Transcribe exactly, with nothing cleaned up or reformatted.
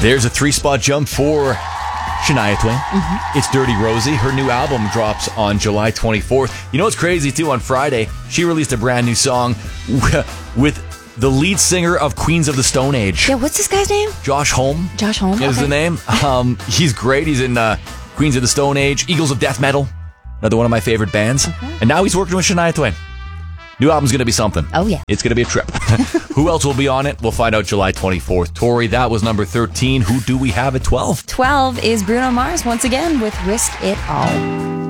There's a three-spot jump for Shania Twain. Mm-hmm. It's Dirty Rosie. Her new album drops on July twenty-fourth. You know what's crazy, too? On Friday, she released a brand new song with the lead singer of Queens of the Stone Age. Yeah, what's this guy's name? Josh Homme. Josh Homme, is okay. the name. Um, he's great. He's in uh, Queens of the Stone Age, Eagles of Death Metal, another one of my favorite bands. Okay. And now he's working with Shania Twain. New album's going to be something. Oh, yeah. It's going to be a trip. Who else will be on it? We'll find out July twenty-fourth. Tori, that was number thirteen. Who do we have at twelve? twelve is Bruno Mars once again with Risk It All.